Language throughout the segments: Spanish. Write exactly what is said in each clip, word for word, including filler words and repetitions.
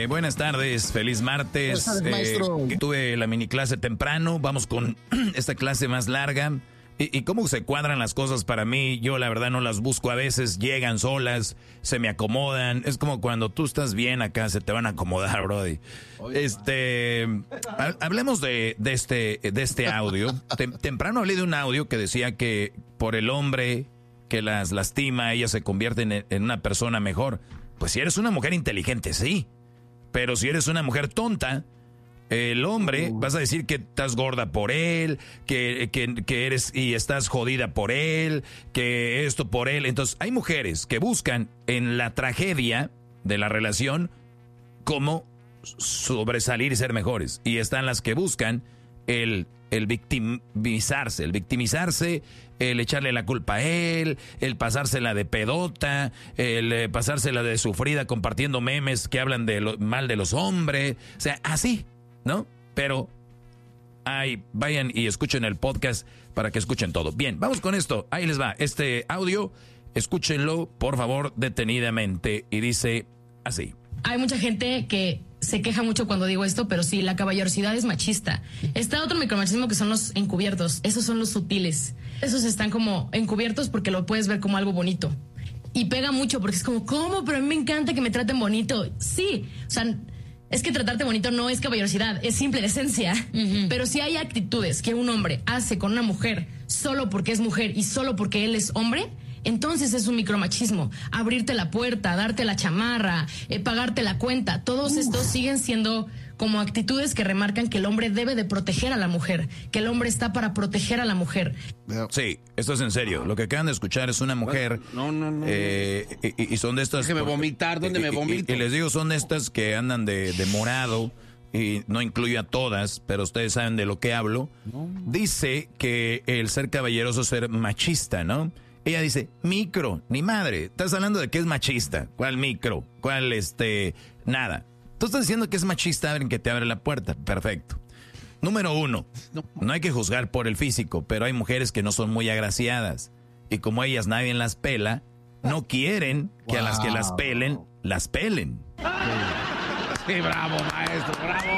Eh, buenas tardes, feliz martes. Buenas tardes, maestro. Eh, tuve la mini clase temprano, vamos con esta clase más larga. ¿Y, y cómo se cuadran las cosas para mí? Yo la verdad no las busco a veces, llegan solas, se me acomodan. Es como cuando tú estás bien acá, se te van a acomodar, brody. Este, ha, hablemos de, de, este, de este audio. Tem, temprano hablé de un audio que decía que por el hombre que las lastima, ellas se convierten en, en una persona mejor. Pues si eres una mujer inteligente, sí. Pero si eres una mujer tonta, el hombre, vas a decir que estás gorda por él, que, que, que eres y estás jodida por él, que esto por él. Entonces, hay mujeres que buscan en la tragedia de la relación cómo sobresalir y ser mejores. Y están las que buscan el, el victimizarse, el victimizarse, el echarle la culpa a él, el pasársela de pedota, el eh, pasársela de sufrida compartiendo memes que hablan de lo, mal de los hombres. O sea, así, ¿no? Pero ay, vayan y escuchen el podcast para que escuchen todo. Bien, vamos con esto. Ahí les va. Este audio, escúchenlo, por favor, detenidamente. Y dice así. Hay mucha gente que se queja mucho cuando digo esto, pero sí, la caballerosidad es machista. Está otro micromachismo que son los encubiertos. Esos son los sutiles. Esos están como encubiertos porque lo puedes ver como algo bonito. Y pega mucho porque es como, ¿cómo? Pero a mí me encanta que me traten bonito. Sí, o sea, es que tratarte bonito no es caballerosidad, es simple de esencia. Uh-huh. Pero si hay actitudes que un hombre hace con una mujer solo porque es mujer y solo porque él es hombre, entonces es un micromachismo. Abrirte la puerta, darte la chamarra, eh, pagarte la cuenta. Todos Uf. estos siguen siendo como actitudes que remarcan que el hombre debe de proteger a la mujer, que el hombre está para proteger a la mujer. Sí, esto es en serio. Lo que acaban de escuchar es una mujer. No, no, no. Eh, y, y son de estas. Déjeme vomitar, ¿dónde y, me vomito? Y, y les digo, son de estas que andan de, de morado. Y no incluyo a todas, pero ustedes saben de lo que hablo. No. Dice que el ser caballeroso es ser machista, ¿no? Ella dice, micro, ni madre. Estás hablando de que es machista. ¿Cuál micro? ¿Cuál este? Nada. Tú estás diciendo que es machista alguien que te abre la puerta. Perfecto. Número uno, no hay que juzgar por el físico, pero hay mujeres que no son muy agraciadas. Y como ellas nadie las pela, no quieren que wow. a las que las pelen, las pelen. Sí, bravo, maestro, bravo.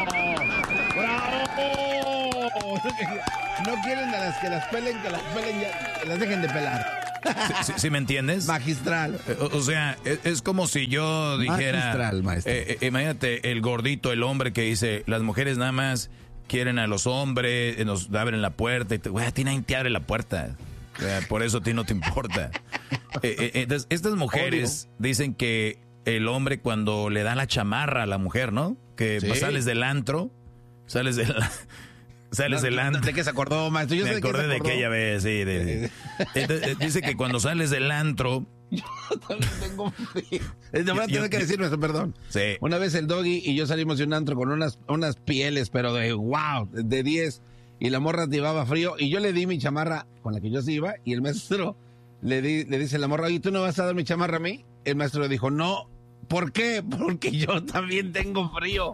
¡Bravo! No quieren a las que las pelen, que las pelen ya, las dejen de pelar. ¿Sí, sí, sí me entiendes? Magistral. O, o sea, es, es como si yo dijera... Magistral, maestro. Eh, eh, imagínate el gordito, el hombre que dice, las mujeres nada más quieren a los hombres, nos abren la puerta. Y te, güey, a ti nadie te abre la puerta. O sea, por eso a ti no te importa. eh, eh, entonces, estas mujeres Odio. dicen que el hombre cuando le da la chamarra a la mujer, ¿no? Que ¿Sí? pues, sales del antro, sales del... Sales no, del antro. ¿De qué se acordó, maestro? Yo Me sé acordé de, de aquella vez, sí. De, de. Entonces, dice que cuando sales del antro... Yo también tengo frío. De verdad tengo que decir, maestro, perdón. Sí. Una vez el Doggy y yo salimos de un antro con unas, unas pieles, pero de wow, de diez. Y la morra llevaba frío. Y yo le di mi chamarra con la que yo sí iba. Y el maestro le, di, le dice a la morra, ¿y tú no vas a dar mi chamarra a mí? El maestro le dijo, no. ¿Por qué? Porque yo también tengo frío.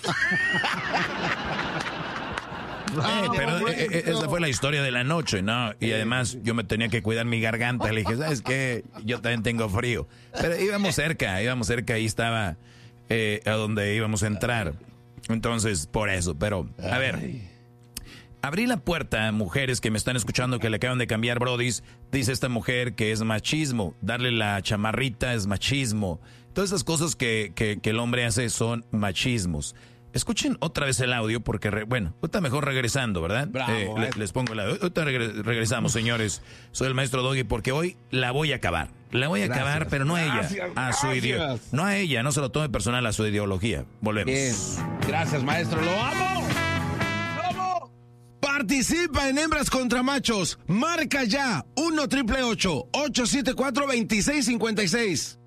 Eh, pero eh, eh, esa fue la historia de la noche, ¿no? Y además yo me tenía que cuidar mi garganta. Le dije, ¿sabes qué? Yo también tengo frío. Pero íbamos cerca, íbamos cerca. Ahí estaba eh, a donde íbamos a entrar. Entonces, por eso. Pero, a ver, abrí la puerta, mujeres que me están escuchando, que le acaban de cambiar, brodis. Dice esta mujer que es machismo. Darle la chamarrita es machismo. Todas esas cosas que, que, que el hombre hace son machismos. Escuchen otra vez el audio porque, re, bueno, ahorita mejor regresando, ¿verdad? Bravo, eh, le, les pongo el audio. Ahorita regre, regresamos, señores. Soy el maestro Doggy porque hoy la voy a acabar. La voy a gracias, acabar, pero no a ella, gracias, a su ideología. No a ella, no se lo tome personal, a su ideología. Volvemos. Bien. Gracias, maestro. ¡Lo amo! ¡Lo amo! Participa en Hembras contra Machos. Marca ya uno triple ocho, ocho siete cuatro, dos seis cinco seis.